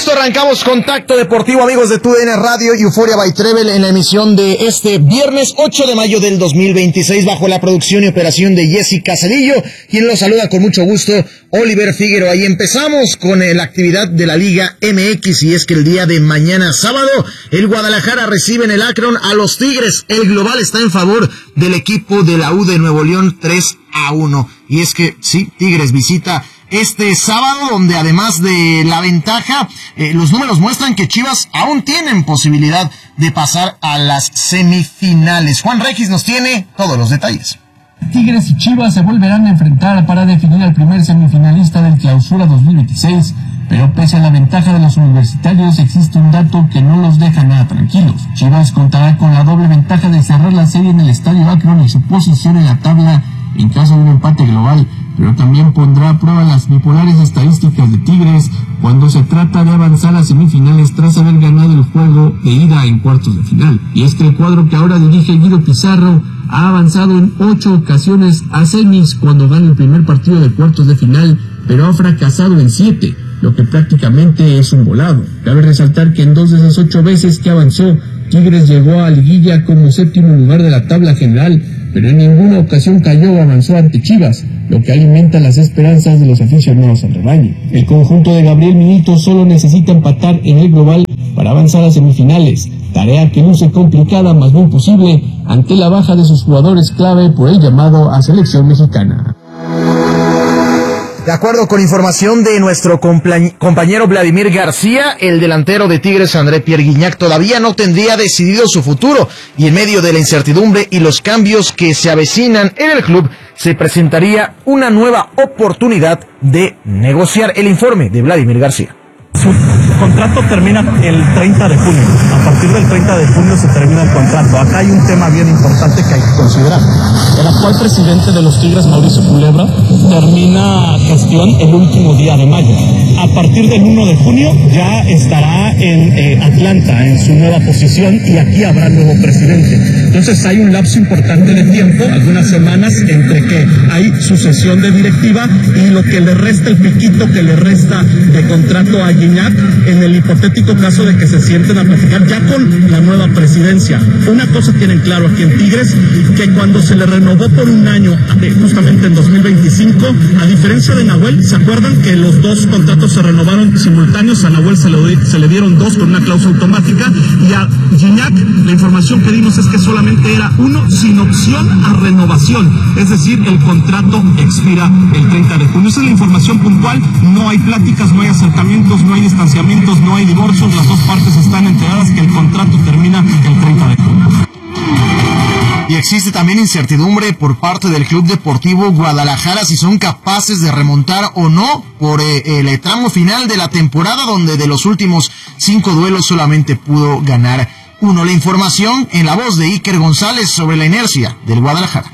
esto arrancamos Contacto Deportivo, amigos de TUDN Radio y Euforia by Trevel, en la emisión de este viernes 8 de mayo del 2026, bajo la producción y operación de Jessica Cedillo, quien los saluda con mucho gusto, Oliver Figueroa. Y empezamos con la actividad de la Liga MX, y es que el día de mañana sábado, el Guadalajara recibe en el Akron a los Tigres. El global está en favor del equipo de la U de Nuevo León, 3-1. Y es que, sí, Tigres visita este sábado, donde además de la ventaja, los números muestran que Chivas aún tienen posibilidad de pasar a las semifinales. Juan Regis nos tiene todos los detalles. Tigres y Chivas se volverán a enfrentar para definir al primer semifinalista del Clausura 2026, pero pese a la ventaja de los universitarios, existe un dato que no los deja nada tranquilos. Chivas contará con la doble ventaja de cerrar la serie en el Estadio Akron y su posición en la tabla en caso de un empate global, pero también pondrá a prueba las bipolares estadísticas de Tigres cuando se trata de avanzar a semifinales tras haber ganado el juego de ida en cuartos de final. Y es que el cuadro que ahora dirige Guido Pizarro ha avanzado en 8 ocasiones a semis cuando gana el primer partido de cuartos de final, pero ha fracasado en 7, lo que prácticamente es un volado. Cabe resaltar que en 2 de esas 8 veces que avanzó, Tigres llegó a liguilla como séptimo lugar de la tabla general, pero en ninguna ocasión cayó o avanzó ante Chivas, lo que alimenta las esperanzas de los aficionados al rebaño. El conjunto de Gabriel Milito solo necesita empatar en el global para avanzar a semifinales, tarea que luce complicada, más bien posible, ante la baja de sus jugadores clave por el llamado a selección mexicana. De acuerdo con información de nuestro compañero Vladimir García, el delantero de Tigres, André Pierre Gignac, todavía no tendría decidido su futuro, y en medio de la incertidumbre y los cambios que se avecinan en el club, se presentaría una nueva oportunidad de negociar. El informe de Vladimir García. Su contrato termina el 30 de junio. A partir del 30 de junio se termina el contrato. Acá hay un tema bien importante que hay que considerar. El actual presidente de los Tigres, Mauricio Culebra, termina gestión el último día de mayo. A partir del 1 de junio ya estará en Atlanta, en su nueva posición, y aquí habrá nuevo presidente. Entonces hay un lapso importante de tiempo, algunas semanas, entre que hay sucesión de directiva y lo que le resta, el piquito que le resta de contrato a Gignac, en el hipotético caso de que se sienten a platicar ya con la nueva presidencia. Una cosa tienen claro aquí en Tigres, que cuando se le renovó por un año, justamente en 2025, a diferencia de Nahuel, ¿se acuerdan que los dos contratos se renovaron simultáneos? A Nahuel se le dieron 2 con una cláusula automática, y a Gignac la información que dimos es que solamente era uno sin opción a renovación, es decir, el contrato expira el 30 de junio. Esa es la información puntual, no hay pláticas, no hay acercamientos, no hay distanciamientos, no hay divorcios, las dos partes están enteradas que el contrato termina el 30 de junio. Y existe también incertidumbre por parte del Club Deportivo Guadalajara si son capaces de remontar o no por el tramo final de la temporada, donde de los últimos 5 duelos solamente pudo ganar 1. La información en la voz de Iker González sobre la inercia del Guadalajara.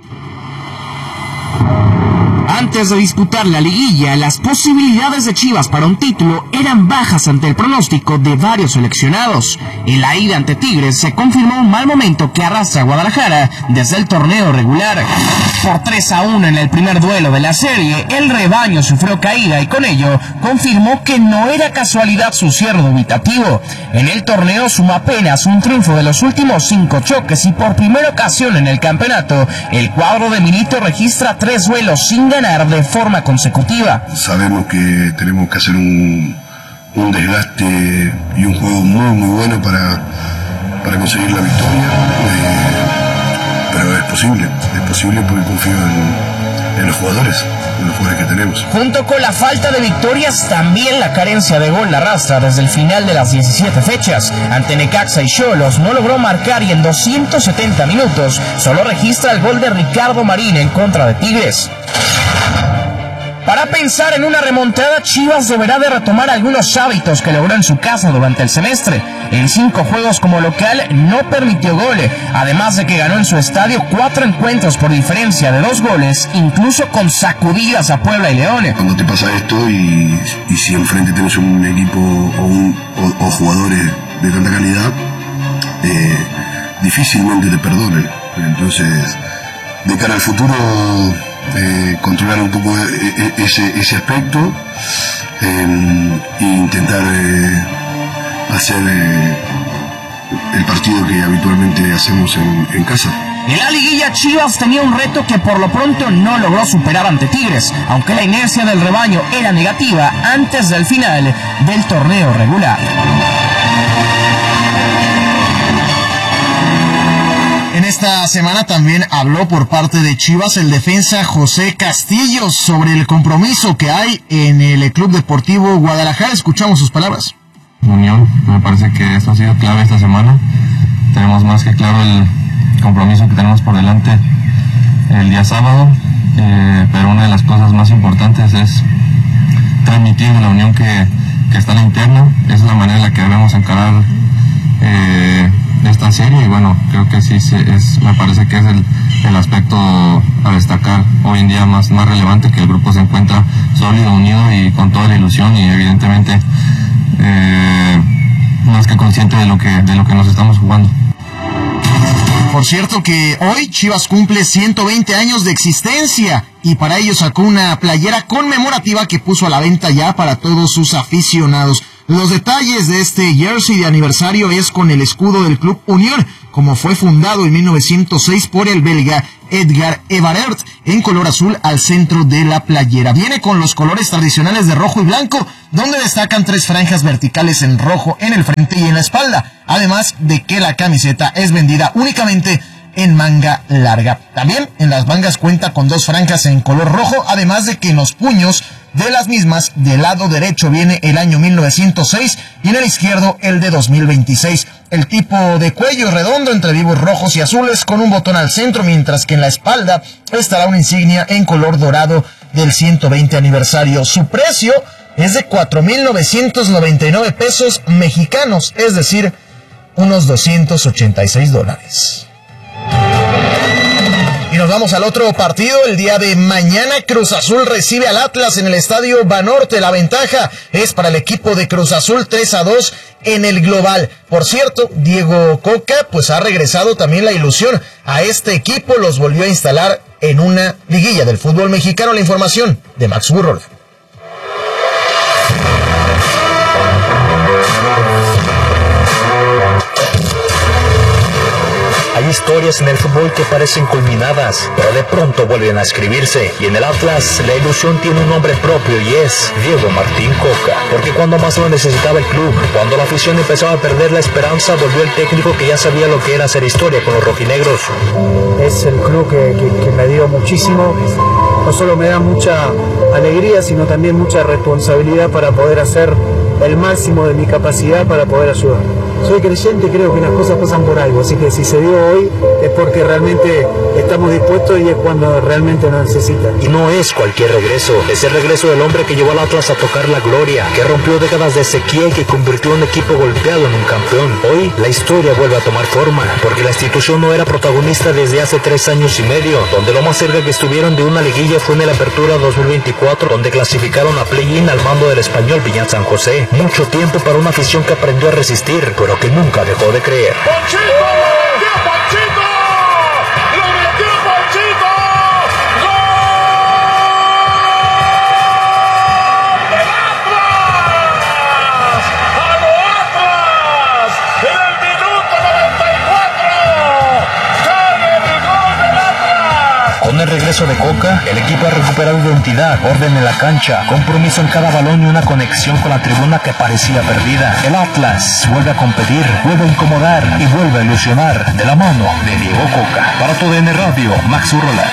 Antes de disputar la liguilla, las posibilidades de Chivas para un título eran bajas ante el pronóstico de varios seleccionados. En la ida ante Tigres se confirmó un mal momento que arrastra a Guadalajara desde el torneo regular. Por 3-1 en el primer duelo de la serie, el rebaño sufrió caída y con ello confirmó que no era casualidad su cierre dubitativo. En el torneo suma apenas un triunfo de los últimos 5 choques, y por primera ocasión en el campeonato, el cuadro de Milito registra 3 duelos sin ganar de forma consecutiva. Sabemos que tenemos que hacer un desgaste y un juego muy bueno para conseguir la victoria, pero es posible porque confío en los jugadores que tenemos. Junto con la falta de victorias, también la carencia de gol la arrastra desde el final de las 17 fechas. Ante Necaxa y Xolos no logró marcar, y en 270 minutos solo registra el gol de Ricardo Marín en contra de Tigres. Para pensar en una remontada, Chivas deberá de retomar algunos hábitos que logró en su casa durante el semestre. En 5 juegos como local no permitió gol, además de que ganó en su estadio 4 encuentros por diferencia de 2 goles, incluso con sacudidas a Puebla y León. Cuando te pasa esto y si enfrente tienes un equipo o jugadores de tanta calidad, difícilmente te perdonen. Entonces, de cara al futuro, controlar un poco ese aspecto e intentar hacer el partido que habitualmente hacemos en casa. En la liguilla, Chivas tenía un reto que por lo pronto no logró superar ante Tigres, aunque la inercia del rebaño era negativa antes del final del torneo regular. En esta semana también habló por parte de Chivas el defensa José Castillo sobre el compromiso que hay en el Club Deportivo Guadalajara. Escuchamos sus palabras. Unión, me parece que esto ha sido clave esta semana. Tenemos más que claro el compromiso que tenemos por delante el día sábado, pero una de las cosas más importantes es transmitir la unión que está en la interna. Es la manera en la que debemos encarar esta serie, y bueno, creo que sí me parece que es el aspecto a destacar hoy en día más relevante, que el grupo se encuentra sólido, unido y con toda la ilusión, y evidentemente más que consciente de lo que nos estamos jugando. Por cierto que hoy Chivas cumple 120 años de existencia y para ello sacó una playera conmemorativa que puso a la venta ya para todos sus aficionados. Los detalles de este jersey de aniversario es con el escudo del Club Unión, como fue fundado en 1906 por el belga Edgar Everert, en color azul al centro de la playera. Viene con los colores tradicionales de rojo y blanco, donde destacan 3 franjas verticales en rojo en el frente y en la espalda, además de que la camiseta es vendida únicamente en manga larga. También en las mangas cuenta con 2 franjas en color rojo, además de que en los puños de las mismas, del lado derecho viene el año 1906 y en el izquierdo el de 2026. El tipo de cuello redondo entre vivos rojos y azules con un botón al centro, mientras que en la espalda estará una insignia en color dorado del 120 aniversario. Su precio es de 4,999 pesos mexicanos, es decir, unos $286. Y nos vamos al otro partido. El día de mañana Cruz Azul recibe al Atlas en el Estadio Banorte. La ventaja es para el equipo de Cruz Azul, 3-2 en el global. Por cierto, Diego Coca pues ha regresado también la ilusión a este equipo. Los volvió a instalar en una liguilla del fútbol mexicano. La información de Max Burrola. Hay historias en el fútbol que parecen culminadas, pero de pronto vuelven a escribirse. Y en el Atlas, la ilusión tiene un nombre propio y es Diego Martín Coca. Porque cuando más lo necesitaba el club, cuando la afición empezaba a perder la esperanza, volvió el técnico que ya sabía lo que era hacer historia con los rojinegros. Es el club que me dio muchísimo. No solo me da mucha alegría, sino también mucha responsabilidad para poder hacer el máximo de mi capacidad para poder ayudar. Soy creyente, creo que las cosas pasan por algo, así que si se dio hoy es porque realmente estamos dispuestos y es cuando realmente nos necesitan. Y no es cualquier regreso, es el regreso del hombre que llevó al Atlas a tocar la gloria, que rompió décadas de sequía y que convirtió a un equipo golpeado en un campeón. Hoy la historia vuelve a tomar forma, porque la institución no era protagonista desde hace 3 años y medio, donde lo más cerca que estuvieron de una liguilla fue en el Apertura 2024, donde clasificaron a play-in al mando del Español Viña San José. Mucho tiempo para una afición que aprendió a resistir, pero que nunca dejó de creer. ¡Ponchito! ¡Tío Ponchito! ¡Lo metió Ponchito! ¡Gol! ¡Del Atlas! ¡A lo Atlas! ¡En el minuto 94! ¡Cae el gol del Atlas! Con el regreso de Coca, el equipo ha recuperado identidad, orden en la cancha, compromiso en cada balón y una conexión con la tribuna que parecía perdida. El Atlas vuelve a competir, vuelve a incomodar y vuelve a ilusionar de la mano de Diego Coca. Para TUDN Radio, Max Burrola.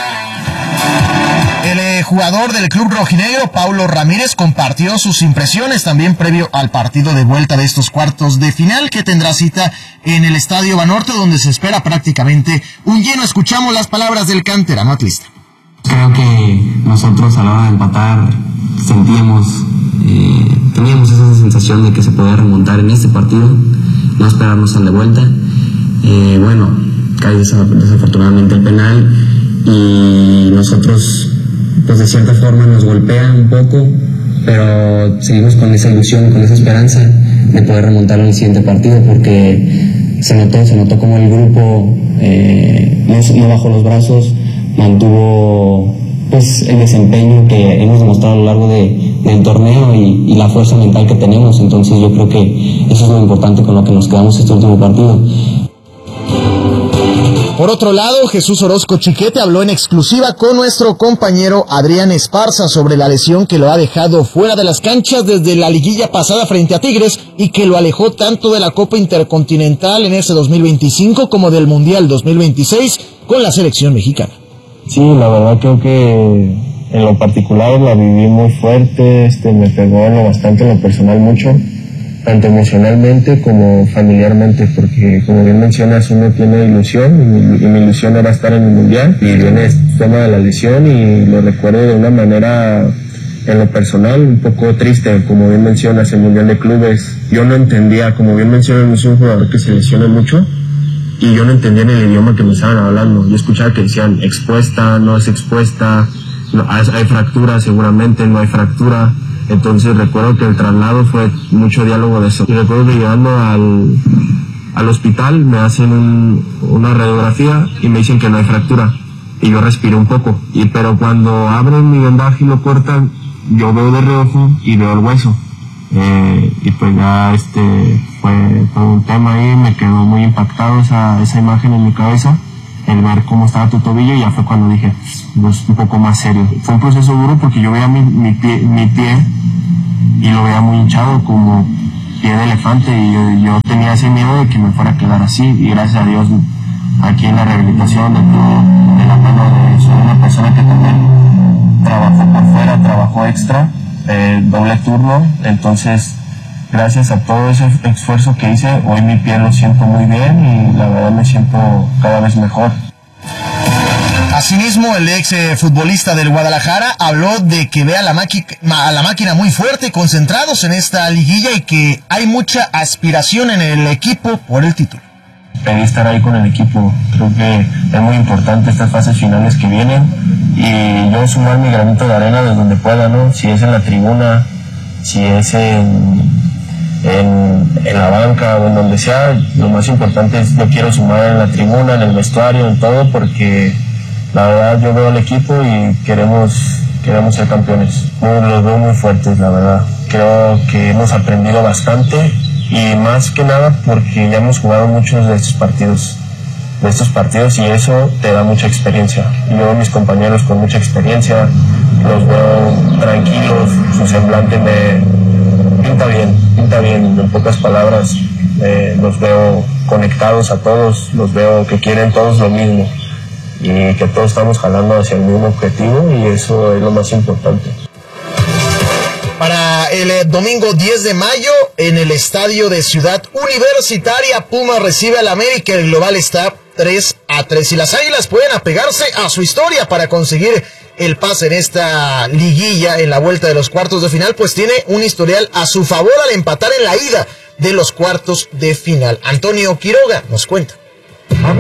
El jugador del club rojinegro, Paulo Ramírez, compartió sus impresiones también previo al partido de vuelta de estos cuartos de final que tendrá cita en el Estadio Banorte, donde se espera prácticamente un lleno. Escuchamos las palabras del canterano atlista. Creo que nosotros a la hora de empatar teníamos esa sensación de que se podía remontar en este partido, no esperarnos al de vuelta. Bueno, cae desafortunadamente el penal y nosotros pues de cierta forma nos golpea un poco, pero seguimos con esa ilusión, con esa esperanza de poder remontar en el siguiente partido, porque se notó como el grupo no bajó los brazos, mantuvo pues el desempeño que hemos demostrado a lo largo de del torneo y la fuerza mental que tenemos. Entonces yo creo que eso es lo importante con lo que nos quedamos este último partido. Por otro lado, Jesús Orozco Chiquete habló en exclusiva con nuestro compañero Adrián Esparza sobre la lesión que lo ha dejado fuera de las canchas desde la liguilla pasada frente a Tigres y que lo alejó tanto de la Copa Intercontinental en ese 2025 como del Mundial 2026 con la selección mexicana. Sí, la verdad creo que en lo particular la viví muy fuerte, me pegó bastante en lo personal mucho, tanto emocionalmente como familiarmente, porque como bien mencionas, uno tiene ilusión y mi ilusión era estar en el Mundial y viene el tema de la lesión y lo recuerdo de una manera en lo personal un poco triste. Como bien mencionas, el Mundial de Clubes, yo no entendía, como bien mencionas, no soy un jugador que se lesiona mucho y yo no entendía en el idioma que me estaban hablando. Yo escuchaba que decían expuesta, no es expuesta, no, hay fractura, seguramente no hay fractura. Entonces recuerdo que el traslado fue mucho diálogo de eso. Y recuerdo que llegando al hospital me hacen una radiografía y me dicen que no hay fractura. Y yo respiré un poco. Pero cuando abren mi vendaje y lo cortan, yo veo de reojo y veo el hueso. Y pues ya fue todo un tema ahí, me quedó muy impactado esa imagen en mi cabeza. El ver cómo estaba tu tobillo, y ya fue cuando dije, pues un poco más serio. Fue un proceso duro porque yo veía mi pie y lo veía muy hinchado como pie de elefante y yo tenía ese miedo de que me fuera a quedar así, y gracias a Dios aquí en la rehabilitación de la mano soy una persona que también trabajó por fuera, trabajó extra, doble turno, entonces gracias a todo ese esfuerzo que hice, hoy mi pie lo siento muy bien y la verdad me siento cada vez mejor. Asimismo, el ex futbolista del Guadalajara habló de que ve a la máquina muy fuerte, concentrados en esta liguilla y que hay mucha aspiración en el equipo por el título. Pedí estar ahí con el equipo, creo que es muy importante estas fases finales que vienen y yo sumar mi granito de arena desde donde pueda, ¿no? Si es en la tribuna, si es en la banca o en donde sea, lo más importante es yo quiero sumar en la tribuna, en el vestuario, en todo, porque la verdad yo veo al equipo y queremos ser campeones. Los veo muy fuertes, la verdad. Creo que hemos aprendido bastante y más que nada porque ya hemos jugado muchos de estos partidos y eso te da mucha experiencia. Yo veo a mis compañeros con mucha experiencia, los veo tranquilos, su semblante me pinta bien, en pocas palabras, los veo conectados a todos, los veo que quieren todos lo mismo y que todos estamos jalando hacia el mismo objetivo y eso es lo más importante. Para el domingo 10 de mayo, en el estadio de Ciudad Universitaria, Puma recibe al América, el global está 3-3 y las Águilas pueden apegarse a su historia para conseguir el pase en esta liguilla en la vuelta de los cuartos de final, pues tiene un historial a su favor al empatar en la ida de los cuartos de final. Antonio Quiroga nos cuenta.